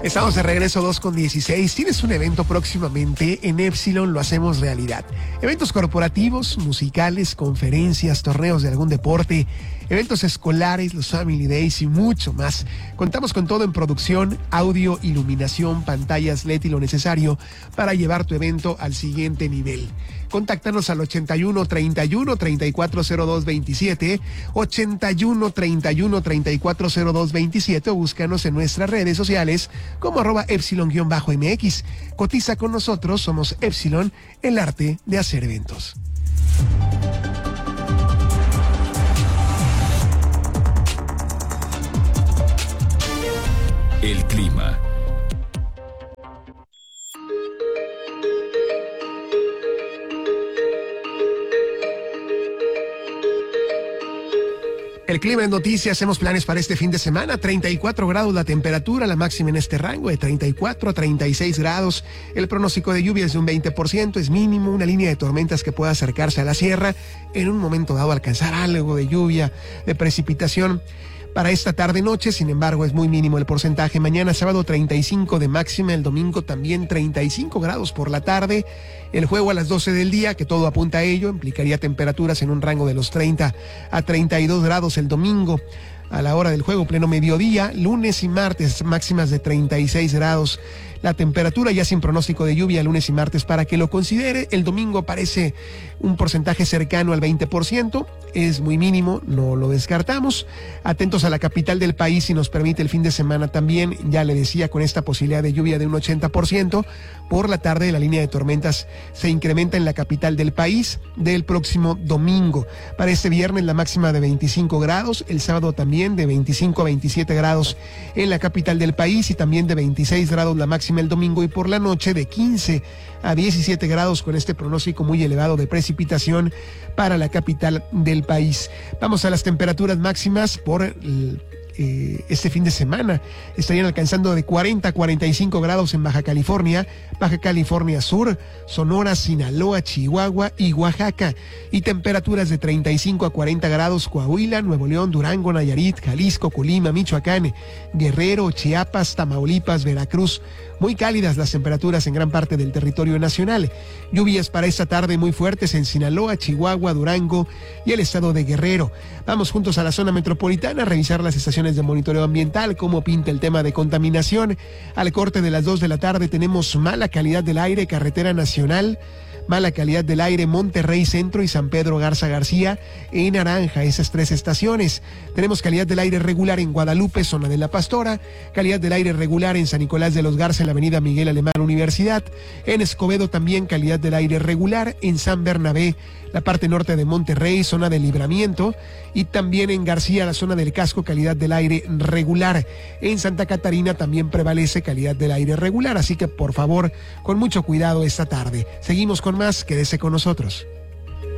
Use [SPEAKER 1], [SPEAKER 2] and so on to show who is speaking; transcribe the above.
[SPEAKER 1] Estamos de regreso 2:16. Tienes un evento próximamente en Epsilon, lo hacemos realidad. Eventos corporativos, musicales, conferencias, torneos de algún deporte, eventos escolares, los Family Days y mucho más. Contamos con todo en producción, audio, iluminación, pantallas LED y lo necesario para llevar tu evento al siguiente nivel. Contáctanos al 81 31 3402 27, 81 31 3402 27 o búscanos en nuestras redes sociales como @Epsilon_MX. Cotiza con nosotros, somos Epsilon, el arte de hacer eventos.
[SPEAKER 2] El clima.
[SPEAKER 1] El clima en noticias, hacemos planes para este fin de semana. 34 grados la temperatura, la máxima en este rango de 34 a 36 grados. El pronóstico de lluvia es de un 20%, es mínimo. Una línea de tormentas que pueda acercarse a la sierra. En un momento dado alcanzar algo de lluvia, de precipitación. Para esta tarde-noche, sin embargo, es muy mínimo el porcentaje. Mañana sábado 35 de máxima, el domingo también 35 grados por la tarde. El juego a las 12 del día, que todo apunta a ello, implicaría temperaturas en un rango de los 30 a 32 grados el domingo. A la hora del juego, pleno mediodía, lunes y martes, máximas de 36 grados. La temperatura ya sin pronóstico de lluvia lunes y martes para que lo considere. El domingo aparece un porcentaje cercano al 20%. Es muy mínimo, no lo descartamos. Atentos a la capital del país, si nos permite el fin de semana también. Ya le decía, con esta posibilidad de lluvia de un 80%. Por la tarde la línea de tormentas se incrementa en la capital del país del próximo domingo. Para este viernes la máxima de 25 grados. El sábado también de 25 a 27 grados en la capital del país y también de 26 grados la máxima el domingo, y por la noche de 15 a 17 grados con este pronóstico muy elevado de precipitación para la capital del país. Vamos a las temperaturas máximas por este fin de semana. Estarían alcanzando de 40 a 45 grados en Baja California Sur, Sonora, Sinaloa, Chihuahua y Oaxaca, y temperaturas de 35 a 40 grados Coahuila, Nuevo León, Durango, Nayarit, Jalisco, Colima, Michoacán, Guerrero, Chiapas, Tamaulipas, Veracruz. Muy cálidas las temperaturas en gran parte del territorio nacional. Lluvias para esta tarde muy fuertes en Sinaloa, Chihuahua, Durango y el estado de Guerrero. Vamos juntos a la zona metropolitana a revisar las estaciones de monitoreo ambiental, cómo pinta el tema de contaminación. Al corte de las 2 de la tarde tenemos mala calidad del aire, carretera nacional. Mala calidad del aire, Monterrey Centro y San Pedro Garza García en naranja, esas 3 estaciones. Tenemos calidad del aire regular en Guadalupe, zona de La Pastora, calidad del aire regular en San Nicolás de los Garza, en la avenida Miguel Alemán Universidad, en Escobedo también calidad del aire regular, en San Bernabé, la parte norte de Monterrey, zona de Libramiento, y también en García, la zona del Casco, calidad del aire regular. En Santa Catarina también prevalece calidad del aire regular, así que por favor, con mucho cuidado esta tarde. Seguimos con más, quédese con nosotros.